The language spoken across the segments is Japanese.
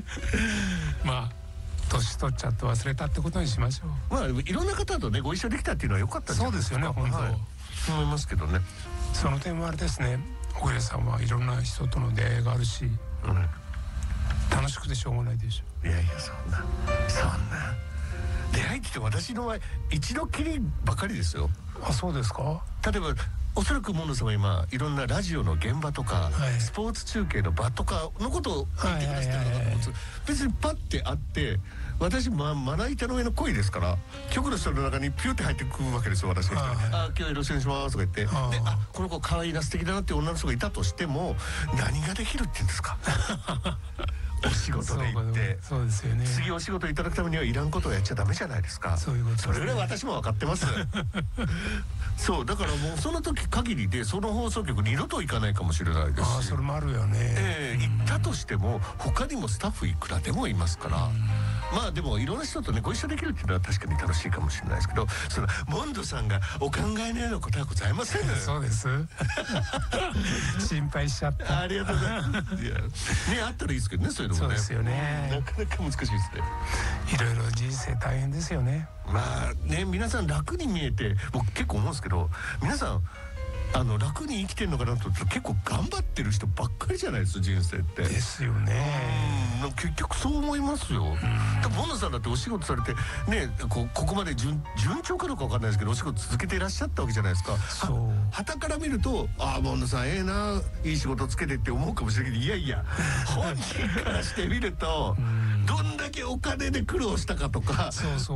まあ年取っちゃって忘れたってことにしましょう。 まあいろんな方とねご一緒できたっていうのは良かったんじゃないですか。 そうですよね、本当、 はい、そう思いますけどね。 その点はあれですね、小暮さんはいろんな人との出会いがあるし、楽しくてしょうがないでしょ。 いやいや、そんな出会いって私の場合一度きりばかりですよ。 あ、そうですか。 例えばおそらくモンドさんは今いろんなラジオの現場とか、スポーツ中継の場とかのことを言ってくださってるのかと思うんです。別にパッて会って私まな板の上の恋ですから局の人の中にピュって入ってくるわけですよ、私が。あ、今日よろしくお願いしますとか言って、で、あ、この子可愛いな素敵だなっていう女の人がいたとしても何ができるって言うんですか。お仕事で行ってそうですよね。 次お仕事いただくためにはいらんことをやっちゃダメじゃないですか。 そういうこと、 それぐらい私も分かってます。そうだからもうその時限りでその放送局二度と行かないかもしれないですし。 あ、それもあるよね。 行ったとしても他にもスタッフいくらでもいますから、まあでもいろんな人とねご一緒できるっていうのは確かに楽しいかもしれないですけど、そのモンドさんがお考えのようなことはございません。 そうです心配しちゃった。 ありがとうございます。いやね、あったらいいですけどね、そういうのもね。 そうですよね。 なかなか難しいですね。 いろいろ人生大変ですよね。 まあね、皆さん楽に見えて僕結構思うんですけど、皆さん楽に生きてるのかなと思ったら結構頑張ってる人ばっかりじゃないですか、人生って。 ですよね。 結局そう思いますよ。ボンドさんだってお仕事されてね、ここまで順調かどうか分かんないですけどお仕事続けていらっしゃったわけじゃないですか。傍から見るとああボンドさんないい仕事つけてって思うかもしれないけど、いやいや本人からしてみるとどんだけお金で苦労したかとか。 そうそう、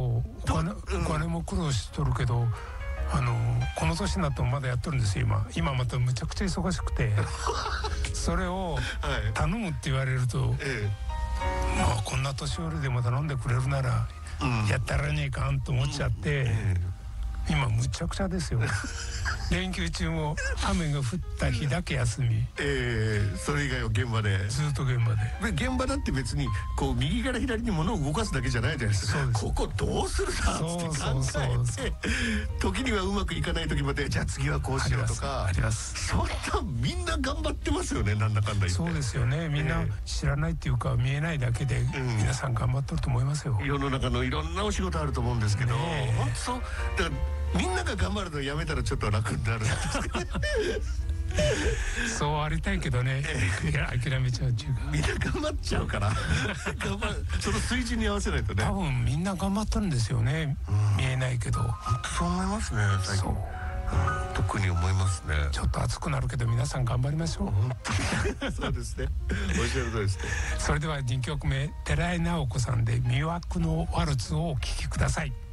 お金も苦労しとるけどこの年になってもまだやっとるんですよ。今またむちゃくちゃ忙しくてそれを頼むって言われると、まあこんな年寄りでも頼んでくれるならやったらねえかんと思っちゃって、今むちゃくちゃですよ。連休中も雨が降った日だけ休み。 それ以外は現場でずっと現場で。 現場だって別にこう右から左に物を動かすだけじゃないじゃないですか。ここどうするかって考えて、時にはうまくいかない時までじゃあ次はこうしようとかあります。そんなみんな頑張ってますよね、なんだかんだ言って。そうですよね。みんな知らないっていうか見えないだけで皆さん頑張ってると思いますよ。世の中のいろんなお仕事あると思うんですけど、本当そうだからみんなが頑張るのやめたらちょっと楽になるんですけどそうありたいけどね、諦めちゃうっていうか、みんな頑張っちゃうからその水準に合わせないとね。多分みんな頑張ってるんですよね、見えないけど。本当そう思いますね、最近。特に思いますね。ちょっと暑くなるけど皆さん頑張りましょう。本当にそうですね、おっしゃる通りですね。それでは2曲目、寺井直子さんで魅惑のワルツをお聴きください。